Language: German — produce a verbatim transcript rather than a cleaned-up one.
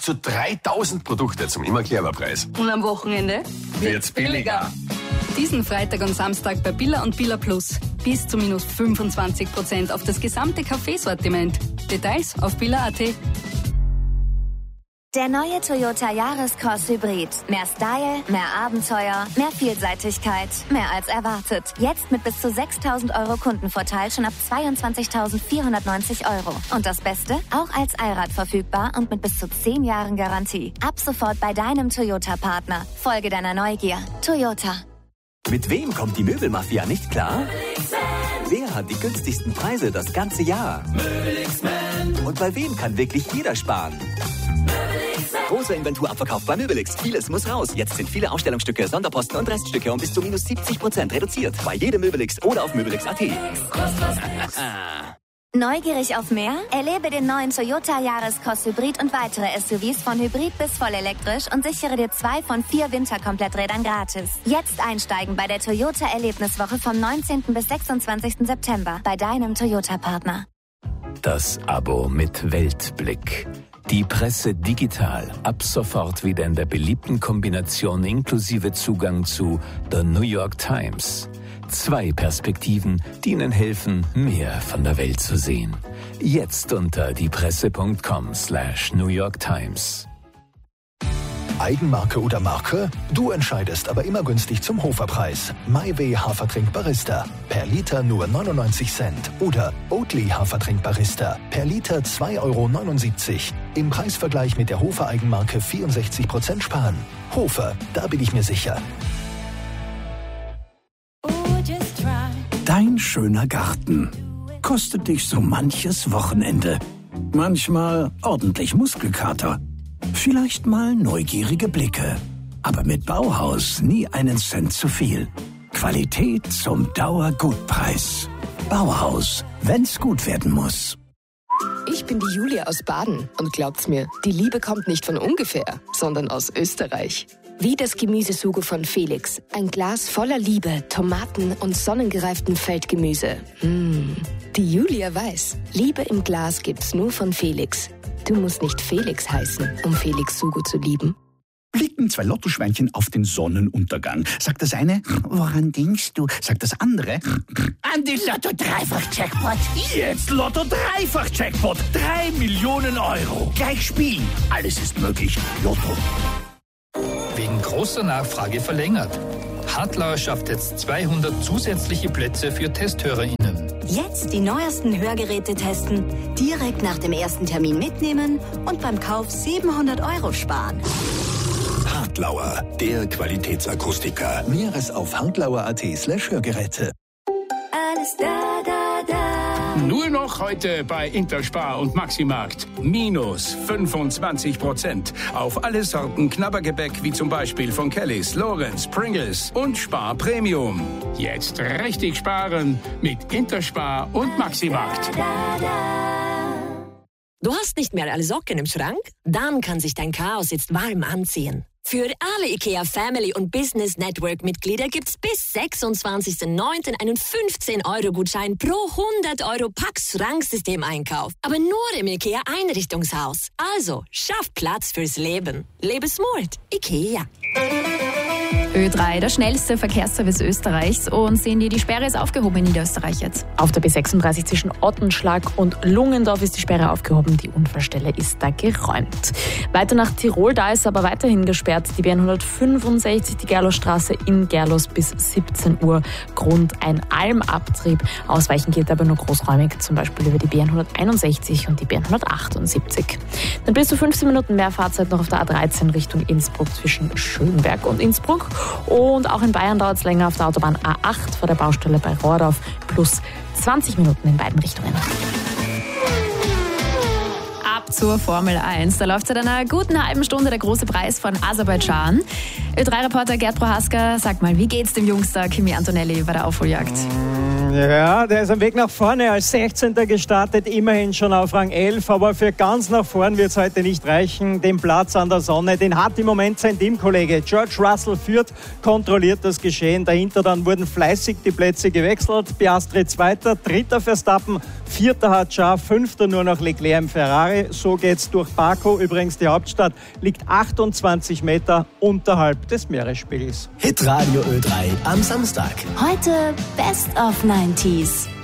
bis zu dreitausend Produkte zum immer clever Preis. Und am Wochenende wird's billiger. Diesen Freitag und Samstag bei Billa und Billa Plus. Bis zu minus fünfundzwanzig Prozent auf das gesamte Kaffeesortiment. Details auf billa punkt at. Der neue Toyota Yaris-Cross Hybrid. Mehr Style, mehr Abenteuer, mehr Vielseitigkeit, mehr als erwartet. Jetzt mit bis zu sechstausend Euro Kundenvorteil schon ab zweiundzwanzigtausendvierhundertneunzig Euro. Und das Beste? Auch als Allrad verfügbar und mit bis zu zehn Jahren Garantie. Ab sofort bei deinem Toyota-Partner. Folge deiner Neugier. Toyota. Mit wem kommt die Möbelmafia nicht klar? Wer hat die günstigsten Preise das ganze Jahr? Und bei wem kann wirklich jeder sparen? Großer Inventurabverkauf bei Möbelix. Vieles muss raus. Jetzt sind viele Ausstellungsstücke, Sonderposten und Reststücke um bis zu minus siebzig Prozent reduziert. Bei jedem Möbelix oder auf möbelix punkt at. Neugierig auf mehr? Erlebe den neuen Toyota Yaris-Cross Hybrid und weitere S U Vs von Hybrid bis vollelektrisch und sichere dir zwei von vier Winterkompletträdern gratis. Jetzt einsteigen bei der Toyota Erlebniswoche vom neunzehnten bis sechsundzwanzigsten September bei deinem Toyota-Partner. Das Abo mit Weltblick. Die Presse digital, ab sofort wieder in der beliebten Kombination inklusive Zugang zu The New York Times. Zwei Perspektiven, die Ihnen helfen, mehr von der Welt zu sehen. Jetzt unter diepresse.com slash New York Times. Eigenmarke oder Marke? Du entscheidest, aber immer günstig zum Hoferpreis. MyWay Hafertrink Barista. Per Liter nur neunundneunzig Cent. Oder Oatly Hafertrink Barista. Per Liter zwei Euro neunundsiebzig. Im Preisvergleich mit der Hofer Eigenmarke vierundsechzig Prozent sparen. Hofer, da bin ich mir sicher. Dein schöner Garten kostet dich so manches Wochenende. Manchmal ordentlich Muskelkater. Vielleicht mal neugierige Blicke. Aber mit Bauhaus nie einen Cent zu viel. Qualität zum Dauergutpreis. Bauhaus, wenn's gut werden muss. Ich bin die Julia aus Baden und glaubt's mir, die Liebe kommt nicht von ungefähr, sondern aus Österreich. Wie das Gemüsesugo von Felix. Ein Glas voller Liebe, Tomaten und sonnengereiften Feldgemüse. Mmh. Die Julia weiß, Liebe im Glas gibt's nur von Felix. Du musst nicht Felix heißen, um Felix Sugo zu lieben. Blicken zwei Lottoschweinchen auf den Sonnenuntergang. Sagt das eine, woran denkst du? Sagt das andere, an die Lotto-Dreifach-Jackpot. Jetzt Lotto-Dreifach-Jackpot. Drei Millionen Euro. Gleich spielen. Alles ist möglich. Lotto. Wegen großer Nachfrage verlängert. Hartlauer schafft jetzt zweihundert zusätzliche Plätze für TesthörerInnen. Jetzt die neuesten Hörgeräte testen, direkt nach dem ersten Termin mitnehmen und beim Kauf siebenhundert Euro sparen. Hartlauer, der Qualitätsakustiker. Mehres auf hartlauer punkt at slash Hörgeräte. Alles da, da, da. Nur noch heute bei Interspar und Maximarkt. Minus fünfundzwanzig Prozent auf alle Sorten Knabbergebäck, wie zum Beispiel von Kellys, Lorenz, Pringles und Spar Premium. Jetzt richtig sparen mit Interspar und Maximarkt. Du hast nicht mehr alle Socken im Schrank? Dann kann sich dein Chaos jetzt warm anziehen. Für alle IKEA Family und Business Network Mitglieder gibt's bis sechsundzwanzigsten neunten einen fünfzehn Euro Gutschein pro hundert Euro Pax Schranksystem-Einkauf. Aber nur im IKEA Einrichtungshaus. Also, schaff Platz fürs Leben. Lebe smart. IKEA. Ö drei, der schnellste Verkehrsservice Österreichs, und sehen die, die Sperre ist aufgehoben in Niederösterreich jetzt. Auf der B sechsunddreißig zwischen Ottenschlag und Lungendorf ist die Sperre aufgehoben, die Unfallstelle ist da geräumt. Weiter nach Tirol, da ist aber weiterhin gesperrt die B hundertfünfundsechzig, die Gerlosstraße in Gerlos bis siebzehn Uhr, Grund ein Almabtrieb. Ausweichen geht aber nur großräumig, zum Beispiel über die B hunderteinundsechzig und die B hundertachtundsiebzig. Dann bis zu fünfzehn Minuten mehr Fahrzeit noch auf der A dreizehn Richtung Innsbruck zwischen Schönberg und Innsbruck. Und auch in Bayern dauert es länger auf der Autobahn A acht vor der Baustelle bei Rohrdorf, plus zwanzig Minuten in beiden Richtungen. Ab zur Formel eins. Da läuft seit einer guten halben Stunde der große Preis von Aserbaidschan. Ö drei Reporter Gerd Prohaska, sag mal, wie geht's dem Jungster Kimi Antonelli bei der Aufholjagd? Ja, der ist am Weg nach vorne als sechzehnter gestartet, immerhin schon auf Rang elf, aber für ganz nach vorn wird es heute nicht reichen. Den Platz an der Sonne, den hat im Moment sein Teamkollege. George Russell führt, kontrolliert das Geschehen. Dahinter dann wurden fleißig die Plätze gewechselt. Piastri zweiter, dritter Verstappen, vierter Hadjar, fünfter nur noch Leclerc im Ferrari. So geht's durch Baku. Übrigens, die Hauptstadt liegt achtundzwanzig Meter unterhalb des Meeresspiegels. Hitradio Ö drei am Samstag. Heute Best of neunziger.